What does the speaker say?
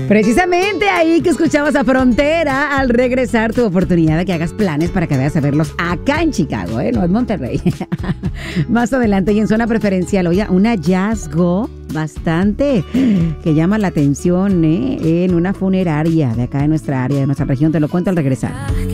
Precisamente ahí que escuchabas a Frontera, al regresar tu oportunidad de que hagas planes para que vayas a verlos acá en Chicago, no en Monterrey. Más adelante y en zona preferencial, oye, un hallazgo bastante que llama la atención en una funeraria de acá de nuestra área, de nuestra región. Te lo cuento al regresar.